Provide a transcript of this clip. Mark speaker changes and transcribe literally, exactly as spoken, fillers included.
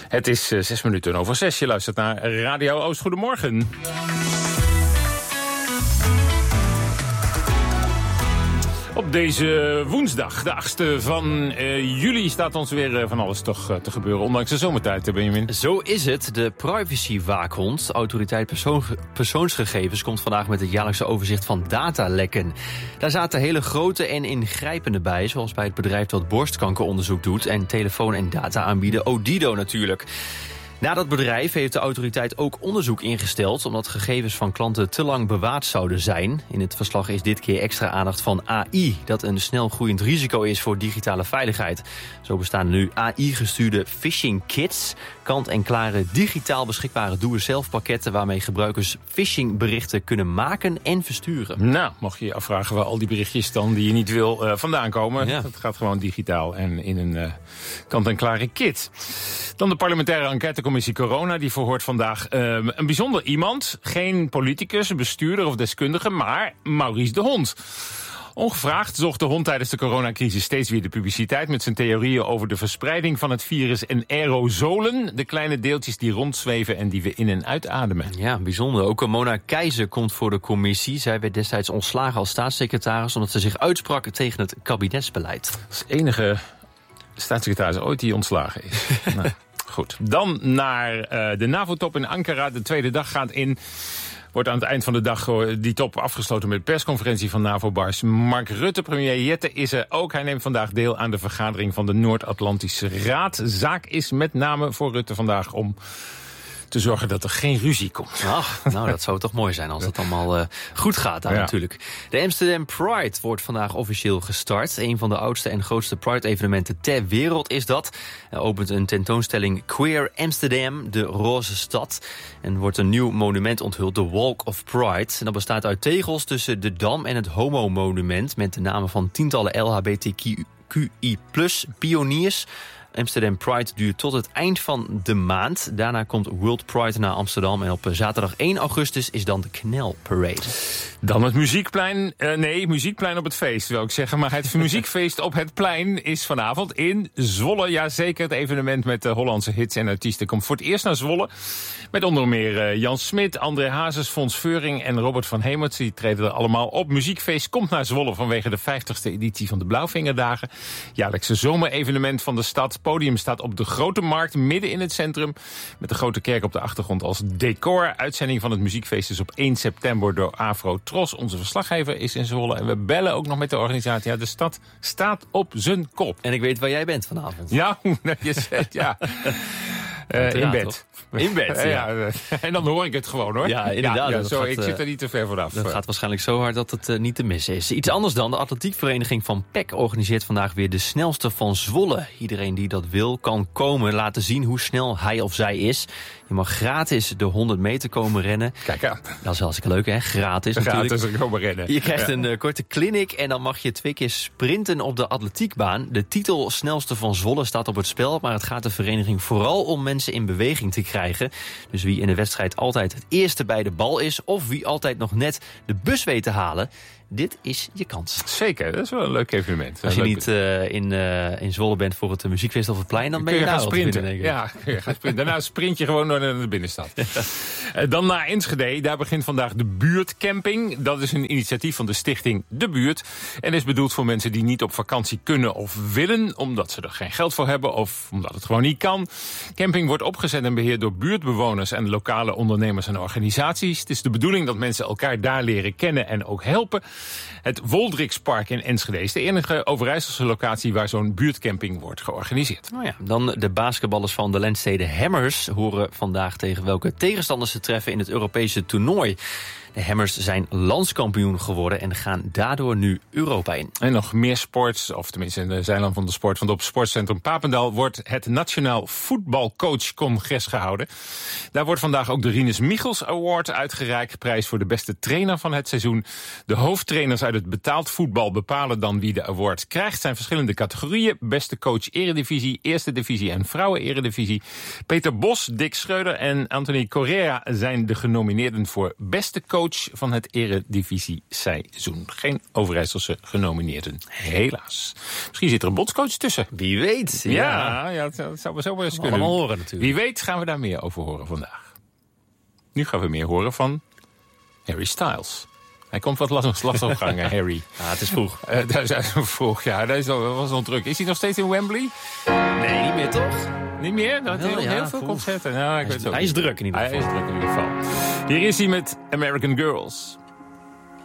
Speaker 1: Het is uh, zes minuten over zes. Je luistert naar Radio Oost. Goedemorgen. Op deze woensdag, de achtste van uh, juli, staat ons weer uh, van alles toch uh, te gebeuren. Ondanks de zomertijd, Benjamin.
Speaker 2: Zo is het. De privacywaakhond, autoriteit persoon, persoonsgegevens, komt vandaag met het jaarlijkse overzicht van datalekken. Daar zaten hele grote en ingrijpende bij, zoals bij het bedrijf dat borstkankeronderzoek doet en telefoon- en data aanbieden, Odido natuurlijk. Na dat bedrijf heeft de autoriteit ook onderzoek ingesteld, omdat gegevens van klanten te lang bewaard zouden zijn. In het verslag is dit keer extra aandacht van A I, dat een snel groeiend risico is voor digitale veiligheid. Zo bestaan er nu A I-gestuurde phishing kits, kant-en-klare digitaal beschikbare doe-het-zelf pakketten waarmee gebruikers phishingberichten kunnen maken en versturen.
Speaker 1: Nou, mag je je afvragen waar al die berichtjes dan die je niet wil uh, vandaan komen. Ja. Dat gaat gewoon digitaal en in een uh, kant-en-klare kit. Dan de parlementaire enquêtecommissie Corona, die verhoort vandaag uh, een bijzonder iemand. Geen politicus, een bestuurder of deskundige, maar Maurice de Hond. Ongevraagd zocht de hond tijdens de coronacrisis steeds weer de publiciteit met zijn theorieën over de verspreiding van het virus en aerosolen. De kleine deeltjes die rondzweven en die we in- en uitademen.
Speaker 2: Ja, bijzonder. Ook Mona Keijzer komt voor de commissie. Zij werd destijds ontslagen als staatssecretaris omdat ze zich uitsprak tegen het kabinetsbeleid.
Speaker 1: Dat is de enige staatssecretaris ooit die ontslagen is. Nou, goed. Dan naar uh, de NAVO-top in Ankara. De tweede dag gaat in. Wordt aan het eind van de dag die top afgesloten met de persconferentie van NAVO-baas Mark Rutte. Premier Jette is er ook. Hij neemt vandaag deel aan de vergadering van de Noord-Atlantische Raad. Zaak is met name voor Rutte vandaag om te zorgen dat er geen ruzie komt.
Speaker 2: Ach, nou, dat zou toch mooi zijn als het allemaal uh, goed gaat daar ja. natuurlijk. De Amsterdam Pride wordt vandaag officieel gestart. Een van de oudste en grootste Pride-evenementen ter wereld is dat. Er opent een tentoonstelling Queer Amsterdam, de roze stad. En wordt een nieuw monument onthuld, de Walk of Pride. En dat bestaat uit tegels tussen de Dam en het Homo-monument met de namen van tientallen L H B T Q I plus pioniers. Amsterdam Pride duurt tot het eind van de maand. Daarna komt World Pride naar Amsterdam. En op zaterdag één augustus is dan de Knelparade.
Speaker 1: Dan het Muziekplein. Uh, nee, Muziekplein op het feest, wil ik zeggen. Maar het muziekfeest op het plein is vanavond in Zwolle. Jazeker, het evenement met de Hollandse hits en artiesten komt voor het eerst naar Zwolle. Met onder meer uh, Jan Smit, André Hazes, Fons Veuring en Robert van Hemert. Die treden er allemaal op. Muziekfeest komt naar Zwolle vanwege de vijftigste editie van de Blauwvingerdagen. Jaarlijkse zomerevenement van de stad. Het podium staat op de Grote Markt, midden in het centrum. Met de Grote Kerk op de achtergrond als decor. Uitzending van het muziekfeest is op één september door Afro Tros. Onze verslaggever is in Zwolle. En we bellen ook nog met de organisatie. Ja, de stad staat op zijn kop.
Speaker 2: En ik weet waar jij bent vanavond.
Speaker 1: Ja, je zegt ja. Uh, in bed. Toch?
Speaker 2: In bed, ja.
Speaker 1: ja. En dan hoor ik het gewoon, hoor.
Speaker 2: Ja, inderdaad.
Speaker 1: Ja, ja, zo,
Speaker 2: gaat,
Speaker 1: ik zit er niet te ver vanaf.
Speaker 2: Dat gaat waarschijnlijk zo hard dat het uh, niet te missen is. Iets anders dan. De atletiekvereniging van P E C organiseert vandaag weer de snelste van Zwolle. Iedereen die dat wil, kan komen laten zien hoe snel hij of zij is. Je mag gratis de honderd meter komen rennen.
Speaker 1: Kijk aan.
Speaker 2: Dat is hartstikke leuk, hè? Gratis,
Speaker 1: gratis
Speaker 2: natuurlijk.
Speaker 1: Gratis komen rennen.
Speaker 2: Je krijgt
Speaker 1: ja.
Speaker 2: een uh, korte clinic en dan mag je twee keer sprinten op de atletiekbaan. De titel snelste van Zwolle staat op het spel, maar het gaat de vereniging vooral om mensen in beweging te krijgen. Dus wie in de wedstrijd altijd het eerste bij de bal is, of wie altijd nog net de bus weet te halen, dit is je kans.
Speaker 1: Zeker, dat is wel een leuk evenement.
Speaker 2: Als je
Speaker 1: leuk
Speaker 2: niet uh, in, uh, in Zwolle bent voor het uh, muziekfeest of het plein, dan ben je,
Speaker 1: je
Speaker 2: daar
Speaker 1: gaan sprinten.
Speaker 2: Binnen,
Speaker 1: ja, kun je gaan sprinten. Daarna sprint je gewoon naar de binnenstad. Ja. Uh, dan naar Enschede. Daar begint vandaag de buurtcamping. Dat is een initiatief van de stichting De Buurt. En is bedoeld voor mensen die niet op vakantie kunnen of willen, omdat ze er geen geld voor hebben of omdat het gewoon niet kan. Camping wordt opgezet en beheerd door buurtbewoners en lokale ondernemers en organisaties. Het is de bedoeling dat mensen elkaar daar leren kennen en ook helpen. Het Woldrikspark in Enschede is de enige Overijsselse locatie waar zo'n buurtcamping wordt georganiseerd.
Speaker 2: Nou ja, dan de basketballers van de Lensstede Hammers horen vandaag tegen welke tegenstanders ze treffen in het Europese toernooi. De Hammers zijn landskampioen geworden en gaan daardoor nu Europa in.
Speaker 1: En nog meer sport, of tenminste in de zijland van de sport. Want op Sportcentrum Papendal wordt het Nationaal Voetbalcoach-congres gehouden. Daar wordt vandaag ook de Rinus Michels Award uitgereikt. Prijs voor de beste trainer van het seizoen. De hoofd hoofdtrainers uit het betaald voetbal bepalen dan wie de award krijgt. Zijn verschillende categorieën. Beste coach Eredivisie, Eerste Divisie en Vrouwen Eredivisie. Peter Bos, Dick Schreuder en Anthony Correa zijn de genomineerden voor beste coach van het Eredivisie seizoen. Geen Overijsselse genomineerden, helaas. Misschien zit er een bondscoach tussen.
Speaker 2: Wie weet. Ja,
Speaker 1: Ja, ja dat, dat zou we zo wel eens kunnen.
Speaker 2: allemaal horen natuurlijk.
Speaker 1: Wie weet gaan we daar meer over horen vandaag. Nu gaan we meer horen van Harry Styles. Hij komt wat lastig lastig op gang, Harry.
Speaker 2: Ah, het is vroeg.
Speaker 1: Uh, dat is vroeg, ja. Dat is al, was al druk. Is hij nog steeds in Wembley?
Speaker 2: Nee, niet meer toch?
Speaker 1: Niet meer? Dat
Speaker 2: Wel,
Speaker 1: heel,
Speaker 2: ja,
Speaker 1: heel veel
Speaker 2: vroeg.
Speaker 1: concerten. Nou, ik
Speaker 2: Hij
Speaker 1: weet
Speaker 2: is,
Speaker 1: het ook
Speaker 2: hij is
Speaker 1: niet.
Speaker 2: druk in ieder
Speaker 1: Hij
Speaker 2: geval.
Speaker 1: is druk in ieder geval. Hier is hij met American Girls.